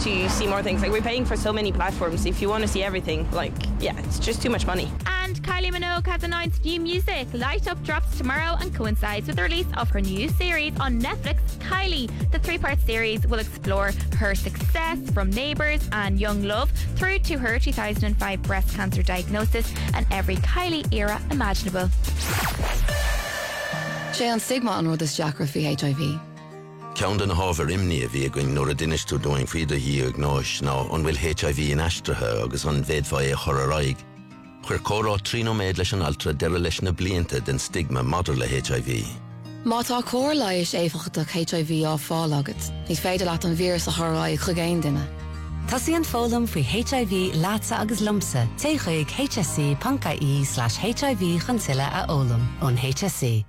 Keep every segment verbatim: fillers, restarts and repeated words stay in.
to see more things. Like, we're paying for so many platforms. If you want to see everything, like, yeah, it's just too much money. And Kylie Minogue has announced new music. Light Up drops tomorrow and coincides with the release of her new series on Netflix, Kylie. The three-part series will explore her success from Neighbours and Young Love through to her two thousand five breast cancer diagnosis and every Kylie era imaginable. Sé an stigma an rud is deacra fi H I V. Ceann den hábhar imní a bhí going nuair a dinistú doing faoide hí ag náis ná an bhfuil H I V in aistrithe agus an bhéadfá é chur a raig. Chuir córá tríno méid leis an altra deire leis na blianta den stigma madidir le H I V. Má tá cór leiis éifeachtach H I V á fáil agat, ní féidir leat an vírus a thráid chugéin duine. Tásí an fólam faoi H I V lása agus lumsa té chuig H S C dot I E slash H I V chuntuile a ólam ón H S C.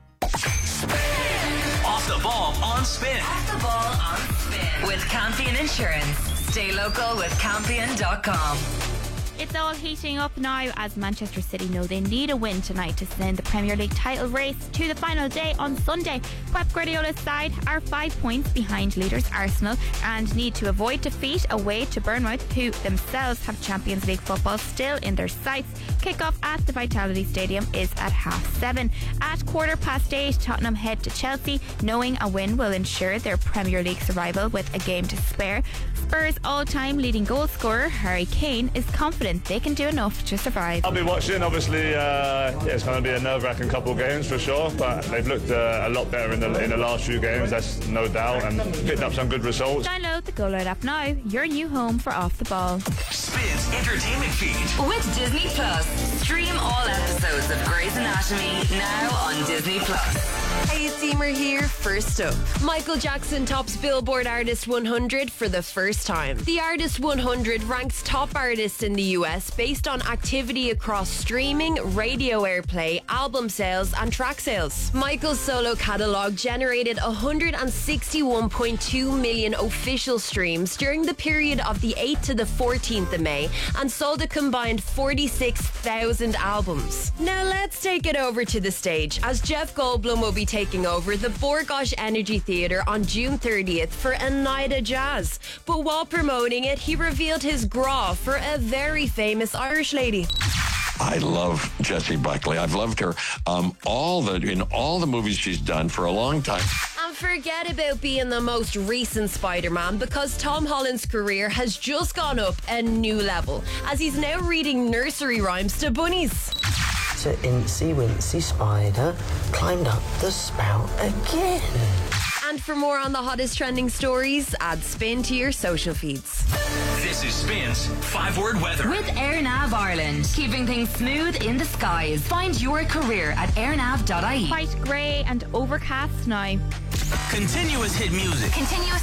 Off the ball on Spin. Off the ball on Spin. With Campion Insurance. Stay local with Campion dot com. It's all heating up now as Manchester City know they need a win tonight to send the Premier League title race to the final day on Sunday. Pep Guardiola's side are five points behind leaders Arsenal and need to avoid defeat away to Bournemouth, who themselves have Champions League football still in their sights. Kick-off at the Vitality Stadium is at half seven. At quarter past eight, Tottenham head to Chelsea, knowing a win will ensure their Premier League survival with a game to spare. Spurs all-time leading goal scorer Harry Kane is confident they can do enough to survive. I'll be watching. Obviously, uh, yeah, it's going to be a nerve-wracking couple of games for sure, but they've looked uh, a lot better in the in the last few games. That's no doubt, and picked up some good results. Download the Go Loud app now. Your new home for Off the Ball. Spin's entertainment feed with Disney Plus. Stream all episodes of Grey's Anatomy now on Disney Plus. Hey, it's Emer here. First up, Michael Jackson tops Billboard Artist one hundred for the first time. The Artist one hundred ranks top artists in the U S based on activity across streaming, radio airplay, album sales and track sales. Michael's solo catalogue generated one hundred sixty-one point two million official streams during the period of the eighth to the fourteenth of May and sold a combined forty-six thousand albums. Now let's take it over to the stage as Jeff Goldblum will be taking over the Borgosh Energy Theatre on June thirtieth for a night of jazz. But while promoting it, he revealed his gra for a very famous Irish lady. I love Jessie Buckley. I've loved her um, all the in all the movies she's done for a long time. And forget about being the most recent Spider-Man, because Tom Holland's career has just gone up a new level as he's now reading nursery rhymes to bunnies. To Incy Wincy Spider climbed up the spout again. And for more on the hottest trending stories, add Spin to your social feeds. This is Spin's five-word weather. With AirNav Ireland, keeping things smooth in the skies. Find your career at airnav dot I E. Quite grey and overcast now. Continuous hit music. Continuous